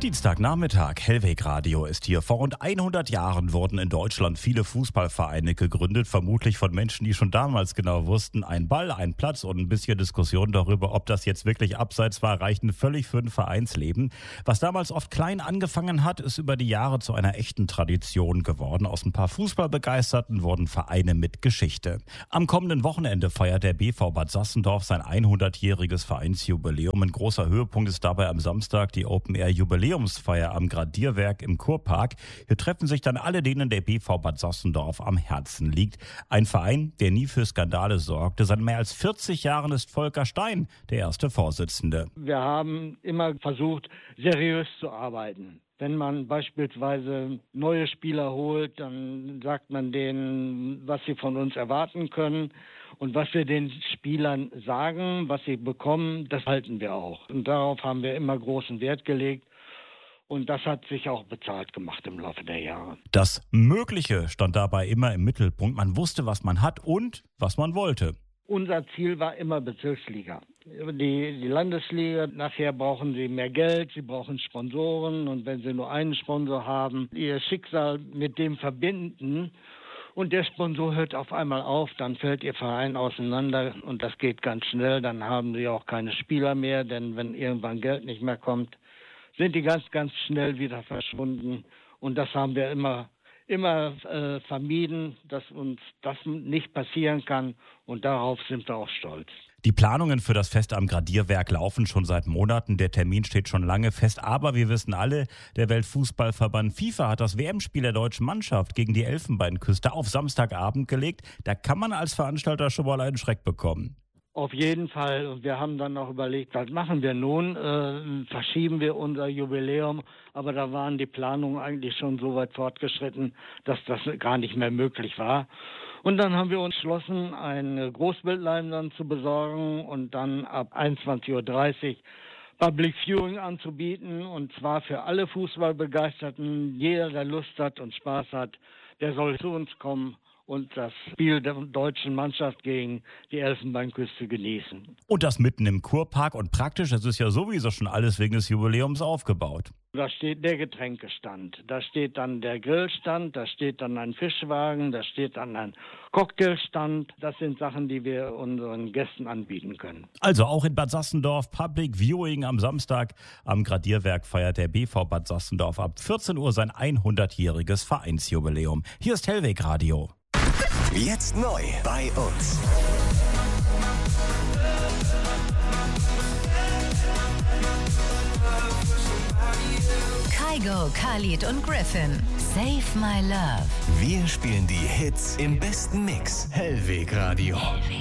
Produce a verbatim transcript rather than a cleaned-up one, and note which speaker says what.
Speaker 1: Dienstagnachmittag, Hellweg Radio ist hier. Vor rund hundert Jahren wurden in Deutschland viele Fußballvereine gegründet, vermutlich von Menschen, die schon damals genau wussten, ein Ball, ein Platz und ein bisschen Diskussion darüber, ob das jetzt wirklich abseits war, reichten völlig für ein Vereinsleben. Was damals oft klein angefangen hat, ist über die Jahre zu einer echten Tradition geworden. Aus ein paar Fußballbegeisterten wurden Vereine mit Geschichte. Am kommenden Wochenende feiert der B V Bad Sassendorf sein hundertjähriges Vereinsjubiläum. Ein großer Höhepunkt ist dabei am Samstag die Open-Air-Jubiläumsfeier am Gradierwerk im Kurpark. Hier treffen sich dann alle, denen der B V Bad Sassendorf am Herzen liegt. Ein Verein, der nie für Skandale sorgte. Seit mehr als vierzig Jahren ist Volker Stein der erste Vorsitzende.
Speaker 2: Wir haben immer versucht, seriös zu arbeiten. Wenn man beispielsweise neue Spieler holt, dann sagt man denen, was sie von uns erwarten können. Und was wir den Spielern sagen, was sie bekommen, das halten wir auch. Und darauf haben wir immer großen Wert gelegt. Und das hat sich auch bezahlt gemacht im Laufe der Jahre.
Speaker 1: Das Mögliche stand dabei immer im Mittelpunkt. Man wusste, was man hat und was man wollte.
Speaker 2: Unser Ziel war immer Bezirksliga. Die, die Landesliga, nachher brauchen sie mehr Geld, sie brauchen Sponsoren. Und wenn sie nur einen Sponsor haben, ihr Schicksal mit dem verbinden und der Sponsor hört auf einmal auf, dann fällt ihr Verein auseinander und das geht ganz schnell. Dann haben sie auch keine Spieler mehr, denn wenn irgendwann Geld nicht mehr kommt, sind die ganz, ganz schnell wieder verschwunden. Und das haben wir immer, immer äh, vermieden, dass uns das nicht passieren kann. Und darauf sind wir auch stolz.
Speaker 1: Die Planungen für das Fest am Gradierwerk laufen schon seit Monaten. Der Termin steht schon lange fest. Aber wir wissen alle, der Weltfußballverband FIFA hat das W M-Spiel der deutschen Mannschaft gegen die Elfenbeinküste auf Samstagabend gelegt. Da kann man als Veranstalter schon mal einen Schreck bekommen.
Speaker 2: Auf jeden Fall. Und wir haben dann auch überlegt, was machen wir nun? Äh, verschieben wir unser Jubiläum? Aber da waren die Planungen eigentlich schon so weit fortgeschritten, dass das gar nicht mehr möglich war. Und dann haben wir uns entschlossen, eine Großbildleinwand zu besorgen und dann ab einundzwanzig Uhr dreißig Public Viewing anzubieten. Und zwar für alle Fußballbegeisterten. Jeder, der Lust hat und Spaß hat, der soll zu uns kommen und das Spiel der deutschen Mannschaft gegen die Elfenbeinküste genießen.
Speaker 1: Und das mitten im Kurpark und praktisch, das ist ja sowieso schon alles wegen des Jubiläums aufgebaut.
Speaker 2: Da steht der Getränkestand, da steht dann der Grillstand, da steht dann ein Fischwagen, da steht dann ein Cocktailstand. Das sind Sachen, die wir unseren Gästen anbieten können.
Speaker 1: Also auch in Bad Sassendorf Public Viewing am Samstag. Am Gradierwerk feiert der B V Bad Sassendorf ab vierzehn Uhr sein hundertjähriges Vereinsjubiläum. Hier ist Hellweg Radio.
Speaker 3: Jetzt neu bei uns.
Speaker 4: Kygo, Khalid und Griffin. Save My Love.
Speaker 3: Wir spielen die Hits im besten Mix. Hellweg Radio.